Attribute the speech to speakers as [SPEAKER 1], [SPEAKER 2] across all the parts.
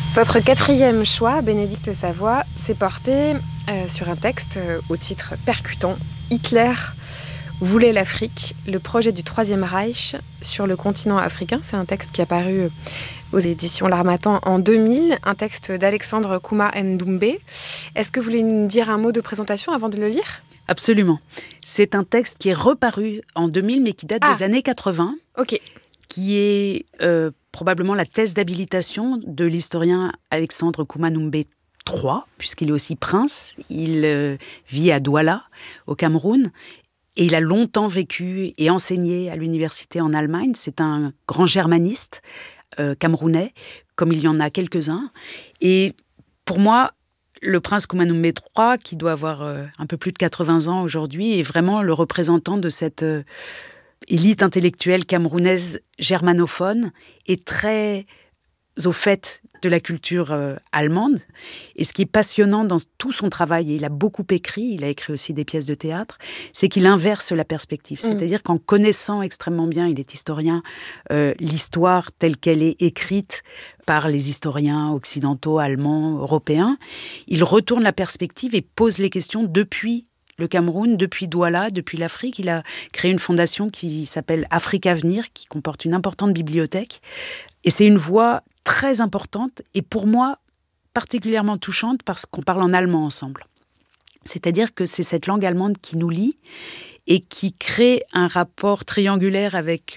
[SPEAKER 1] Votre quatrième choix, Bénédicte Savoie, s'est porté sur un texte au titre percutant, Hitler voulait l'Afrique, le projet du Troisième Reich sur le continent africain. C'est un texte qui est apparu aux éditions L'Harmattan en 2000, un texte d'Alexandre Kouma Ndoumbé. Est-ce que vous voulez nous dire un mot de présentation avant de le lire ?
[SPEAKER 2] Absolument. C'est un texte qui est reparu en 2000, mais qui date des années 80.
[SPEAKER 1] Ok.
[SPEAKER 2] Qui est probablement la thèse d'habilitation de l'historien Alexandre Kouma Ndoumbé III, puisqu'il est aussi prince. Il vit à Douala, au Cameroun, et il a longtemps vécu et enseigné à l'université en Allemagne. C'est un grand germaniste camerounais, comme il y en a quelques-uns. Et pour moi, le prince Kouma Ndoumbé III, qui doit avoir un peu plus de 80 ans aujourd'hui, est vraiment le représentant de cette élite intellectuelle camerounaise germanophone et très au fait de la culture allemande. Et ce qui est passionnant dans tout son travail, et il a beaucoup écrit, il a écrit aussi des pièces de théâtre, c'est qu'il inverse la perspective. C'est-à-dire qu'en connaissant extrêmement bien, il est historien, l'histoire telle qu'elle est écrite par les historiens occidentaux, allemands, européens, il retourne la perspective et pose les questions depuis le Cameroun, depuis Douala, depuis l'Afrique. Il a créé une fondation qui s'appelle Afrique Avenir, qui comporte une importante bibliothèque. Et c'est une voix très importante et pour moi particulièrement touchante parce qu'on parle en allemand ensemble. C'est-à-dire que c'est cette langue allemande qui nous lie et qui crée un rapport triangulaire avec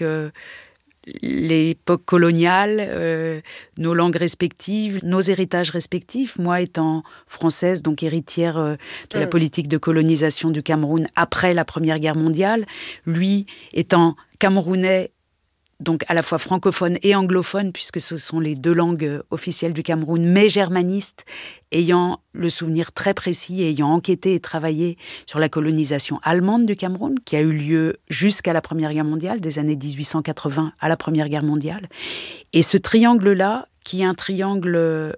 [SPEAKER 2] l'époque coloniale, nos langues respectives, nos héritages respectifs. Moi étant française, donc héritière de la politique de colonisation du Cameroun après la Première Guerre mondiale, lui étant camerounais, donc à la fois francophone et anglophone, puisque ce sont les deux langues officielles du Cameroun, mais germaniste, ayant le souvenir très précis et ayant enquêté et travaillé sur la colonisation allemande du Cameroun, qui a eu lieu jusqu'à la Première Guerre mondiale, des années 1880 à la Première Guerre mondiale. Et ce triangle-là, qui est un triangle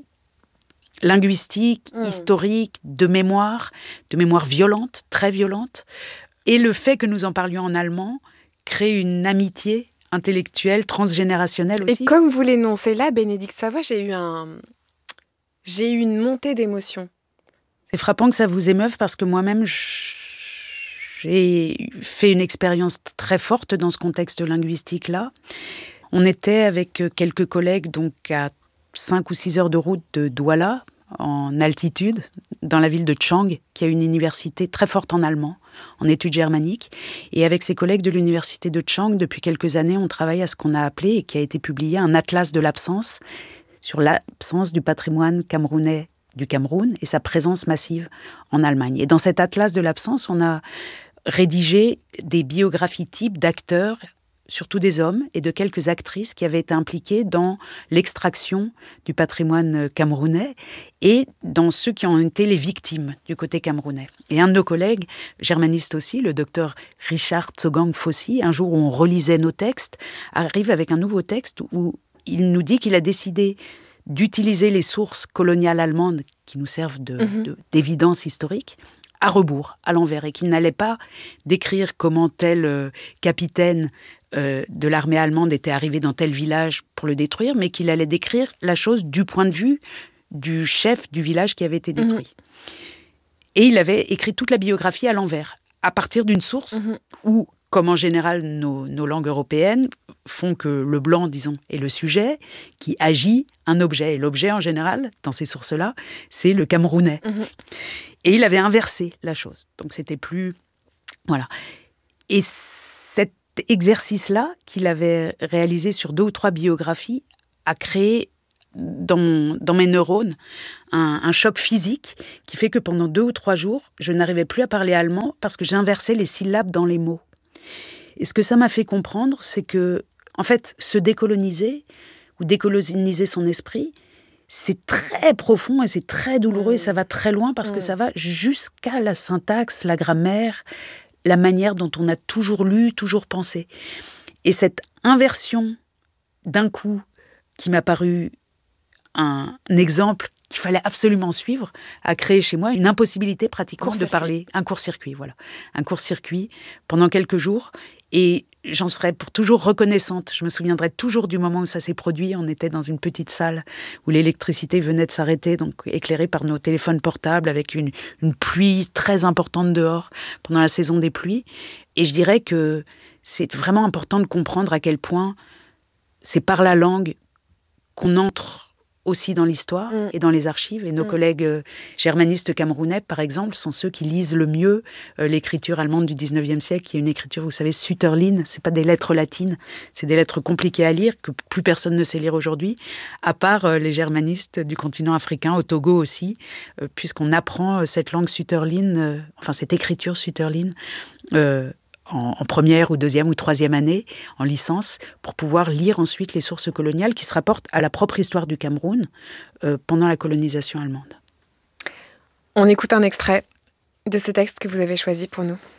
[SPEAKER 2] linguistique, historique, de mémoire violente, très violente, et le fait que nous en parlions en allemand crée une amitié intellectuelle, transgénérationnelle aussi.
[SPEAKER 1] Et comme vous l'énoncez là, Bénédicte Savoie, j'ai eu une montée d'émotions.
[SPEAKER 2] C'est frappant que ça vous émeuve parce que moi-même, j'ai fait une expérience très forte dans ce contexte linguistique-là. On était avec quelques collègues donc à 5 ou 6 heures de route de Douala, en altitude, dans la ville de Tchang, qui a une université très forte en allemand, en études germaniques. Et avec ses collègues de l'université de Tchang, depuis quelques années, on travaille à ce qu'on a appelé, et qui a été publié, un atlas de l'absence, sur l'absence du patrimoine camerounais du Cameroun et sa présence massive en Allemagne. Et dans cet atlas de l'absence, on a rédigé des biographies types d'acteurs, surtout des hommes, et de quelques actrices qui avaient été impliquées dans l'extraction du patrimoine camerounais et dans ceux qui ont été les victimes du côté camerounais. Et un de nos collègues, germaniste aussi, le docteur Richard Tsogang Fossi, un jour où on relisait nos textes, arrive avec un nouveau texte où il nous dit qu'il a décidé d'utiliser les sources coloniales allemandes qui nous servent d'évidence historique, à rebours, à l'envers, et qu'il n'allait pas décrire comment tel capitaine de l'armée allemande était arrivé dans tel village pour le détruire, mais qu'il allait décrire la chose du point de vue du chef du village qui avait été détruit. Et il avait écrit toute la biographie à l'envers, à partir d'une source où, comme en général nos langues européennes, font que le blanc, disons, est le sujet qui agit un objet. Et l'objet, en général, dans ces sources-là, c'est le Camerounais. Et il avait inversé la chose. Donc, c'était plus... Voilà. Et cet exercice-là, qu'il avait réalisé sur 2 ou 3 biographies, a créé dans mes neurones un choc physique qui fait que pendant 2 ou 3 jours, je n'arrivais plus à parler allemand parce que j'inversais les syllabes dans les mots. Et ce que ça m'a fait comprendre, c'est que, en fait, se décoloniser ou décoloniser son esprit, c'est très profond et c'est très douloureux et ça va très loin parce que ça va jusqu'à la syntaxe, la grammaire, la manière dont on a toujours lu, toujours pensé. Et cette inversion d'un coup qui m'a paru un exemple qu'il fallait absolument suivre, a créé chez moi une impossibilité pratiquement de parler. Un court-circuit, voilà. Un court-circuit pendant quelques jours. Et j'en serai pour toujours reconnaissante. Je me souviendrai toujours du moment où ça s'est produit. On était dans une petite salle où l'électricité venait de s'arrêter, donc éclairée par nos téléphones portables, avec une pluie très importante dehors pendant la saison des pluies. Et je dirais que c'est vraiment important de comprendre à quel point c'est par la langue qu'on entre aussi dans l'histoire et dans les archives. Et nos collègues germanistes camerounais, par exemple, sont ceux qui lisent le mieux l'écriture allemande du 19e siècle, qui est une écriture, vous savez, Sütterlin. C'est pas des lettres latines, c'est des lettres compliquées à lire, que plus personne ne sait lire aujourd'hui, à part les germanistes du continent africain, au Togo aussi, puisqu'on apprend cette langue Sütterlin, cette écriture Sütterlin, en première ou deuxième ou troisième année, en licence, pour pouvoir lire ensuite les sources coloniales qui se rapportent à la propre histoire du Cameroun pendant la colonisation allemande.
[SPEAKER 1] On écoute un extrait de ce texte que vous avez choisi pour nous.